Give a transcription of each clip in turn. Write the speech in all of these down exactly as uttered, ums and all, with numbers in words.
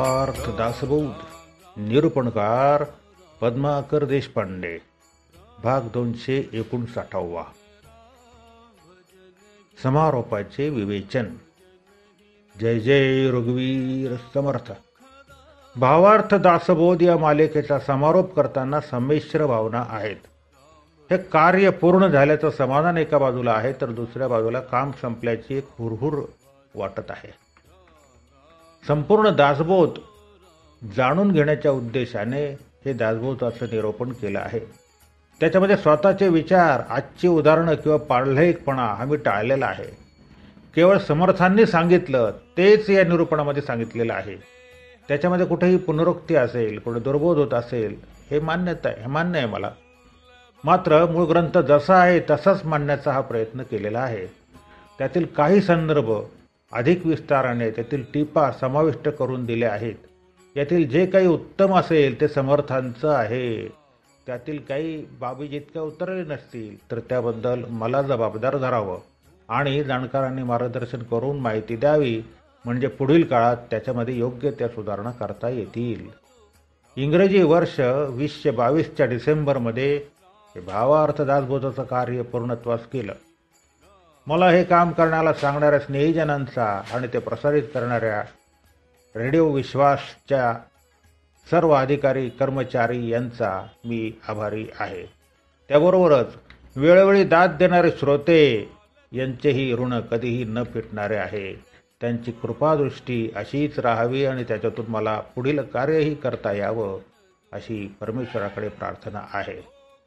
अर्थ दासबोध निरूपणकार पद्माकर देशपांडे भाग दोनशे एकोणसाठावा. समारोपाचे विवेचन. जय जय रघुवीर समर्थ. भावार्थ दासबोध या मालिकेचा समारोप करताना संमिश्र भावना आहेत. हे कार्य पूर्ण झाल्याचं समाधान एका बाजूला आहे, तर दुसऱ्या बाजूला काम संपल्याची एक हुरहुर वाटत आहे. संपूर्ण दासबोध जाणून घेण्याच्या उद्देशाने हे दासबोधाचं निरूपण केलं आहे. त्याच्यामध्ये स्वतःचे विचार, आजची उदाहरणं किंवा पारलौकिकपणा हा मी टाळलेला आहे. केवळ समर्थांनी सांगितलं तेच या निरूपणामध्ये सांगितलेलं आहे. त्याच्यामध्ये कुठेही पुनरुक्ती असेल, कुठे दुर्बोध होत असेल, हे मान्यता आहे, हे मान्य आहे मला. मात्र मूळ ग्रंथ जसा आहे तसाच मांडण्याचा हा प्रयत्न केलेला आहे. त्यातील काही संदर्भ अधिक विस्ताराने, त्यातील टीपा समाविष्ट करून दिले आहेत. यातील जे काही उत्तम असेल ते समर्थांचं आहे. त्यातील काही बाबी जितक्या उतरले नसतील तर त्याबद्दल मला जबाबदार धरावं आणि जाणकारांनी मार्गदर्शन करून माहिती द्यावी, म्हणजे पुढील काळात त्याच्यामध्ये योग्य त्या सुधारणा करता येतील. इंग्रजी वर्ष वीसशे बावीसच्या डिसेंबरमध्ये हे भावार्थ दासबोधाचं कार्य पूर्णत्वास केलं. मला हे काम करण्याला सांगणाऱ्या स्नेहीजनांचा आणि ते प्रसारित करणाऱ्या रेडिओ विश्वासच्या सर्व अधिकारी कर्मचारी यांचा मी आभारी आहे. त्याबरोबरच वेळोवेळी दाद देणारे श्रोते यांचेही ऋण कधीही न फिटणारे आहे. त्यांची कृपादृष्टी अशीच राहावी आणि त्याच्यातून मला पुढील कार्यही करता यावं अशी परमेश्वराकडे प्रार्थना आहे.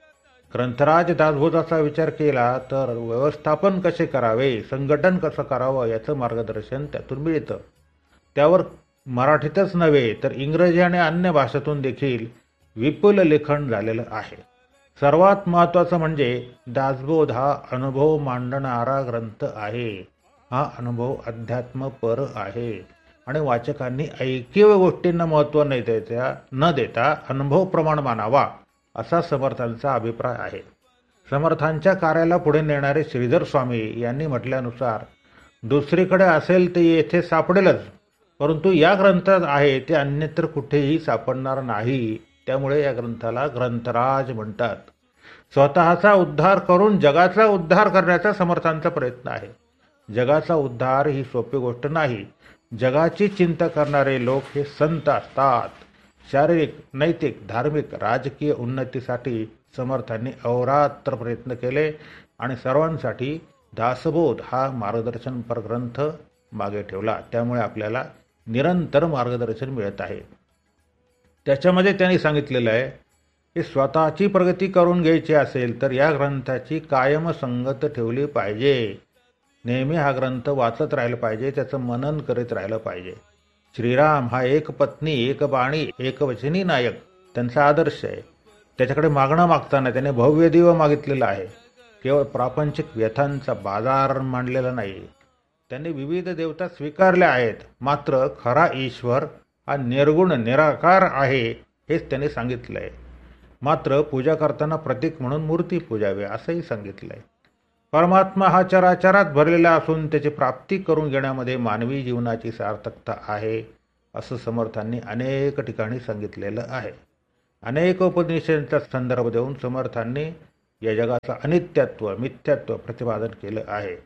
ग्रंथराज दासबोधाचा विचार केला तर व्यवस्थापन कसे करावे, संघटन कसं करावं याचं मार्गदर्शन त्यातून मिळतं. त्यावर मराठीतच नव्हे तर इंग्रजी आणि अन्य भाषेतून देखील विपुल लेखन झालेलं आहे. सर्वात महत्त्वाचं म्हणजे दासबोध हा अनुभव मांडणारा ग्रंथ आहे. हा अनुभव अध्यात्मपर आहे आणि वाचकांनी ऐकीव गोष्टींना महत्त्व न देता न देता अनुभव प्रमाण मानावा असा समर्थांचा अभिप्राय आहे. समर्थांच्या कार्याला पुढे नेणारे श्रीधर स्वामी यांनी म्हटल्यानुसार दुसरीकडे असेल ते येथे सापडेलच, परंतु या ग्रंथात आहे ते अन्यत्र कुठेही सापडणार नाही. त्यामुळे या ग्रंथाला ग्रंथराज म्हणतात. स्वतःचा उद्धार करून जगाचा उद्धार करण्याचा समर्थांचा प्रयत्न आहे. जगाचा उद्धार ही सोपी गोष्ट नाही. जगाची चिंता करणारे लोक हे संत असतात. शारीरिक, नैतिक, धार्मिक, राजकीय उन्नतीसाठी समर्थांनी अहोरात्र प्रयत्न केले आणि सर्वांसाठी दासबोध हा मार्गदर्शनपर ग्रंथ मागे ठेवला. त्यामुळे आपल्याला निरंतर मार्गदर्शन मिळत आहे. त्याच्यामध्ये त्यांनी सांगितलेलं आहे की स्वतःची प्रगती करून घ्यायची असेल तर या ग्रंथाची कायम संगत ठेवली पाहिजे. नेहमी हा ग्रंथ वाचत राहिलं पाहिजे, त्याचं मनन करीत राहिलं पाहिजे. श्रीराम हा एक पत्नी, एक बाणी, एक वचनी नायक त्यांचा आदर्श आहे. त्याच्याकडे मागणं मागताना त्याने भव्य दिव मागितलेला आहे. केवळ प्रापंचिक व्यथांचा बाजार मांडलेला नाही. त्यांनी विविध देवता स्वीकारल्या आहेत, मात्र खरा ईश्वर हा निर्गुण निराकार आहे हेच त्यांनी सांगितलं आहे. मात्र पूजा करताना प्रतीक म्हणून मूर्ती पूजावी असंही सांगितलं आहे. परमात्मा हा चराचरात भरलेला असून त्याची प्राप्ती करून घेण्यामध्ये मानवी जीवनाची सार्थकता आहे असं समर्थांनी अनेक ठिकाणी सांगितलेलं आहे. अनेक उपनिषदांचा संदर्भ देऊन समर्थांनी या जगाचं अनित्यत्व, मिथ्यात्व प्रतिपादन केलं आहे.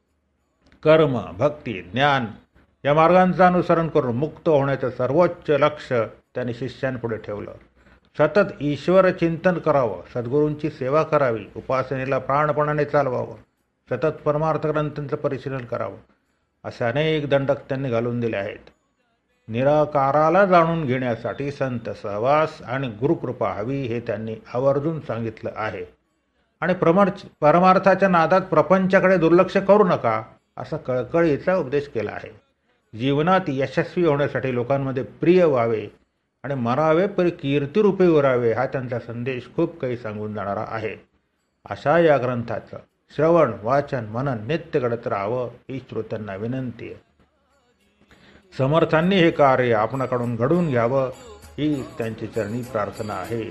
कर्म, भक्ती, ज्ञान या मार्गांचं अनुसरण करून मुक्त होण्याचं सर्वोच्च लक्ष त्यांनी शिष्यांपुढे ठेवलं. सतत ईश्वर चिंतन करावं, सद्गुरूंची सेवा करावी, उपासनेला प्राणपणाने चालवावं, सतत परमार्थ ग्रंथांचं परिशीलन करावं असे अनेक दंडक त्यांनी घालून दिले आहेत. निराकाराला जाणून घेण्यासाठी संत सहवास आणि गुरुकृपा हवी हे त्यांनी आवर्जून सांगितलं आहे. आणि प्रमर परमार्थाच्या नादात प्रपंचाकडे दुर्लक्ष करू नका असा कळकळीचा उपदेश केला आहे. जीवनात यशस्वी होण्यासाठी लोकांमध्ये प्रिय व्हावे आणि मरावे पर कीर्तिरूपे उरावे हा त्यांचा संदेश खूप काही सांगून जाणारा आहे. अशा या ग्रंथाचं श्रवण, वाचन, मनन नित्य घडत राहावं ही श्रोत्यांना विनंती आहे. समर्थांनी हे कार्य आपणाकडून घडून घ्यावं ही त्यांची चरणी प्रार्थना आहे.